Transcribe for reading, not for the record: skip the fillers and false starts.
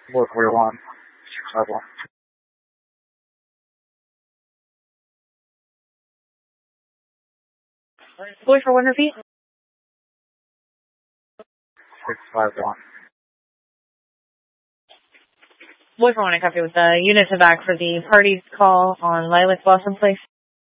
Boy 41, 651. Boy for 1, repeat. 651. Boy for 1, I copy with the units are back for the party's call on Lilac Blossom Place.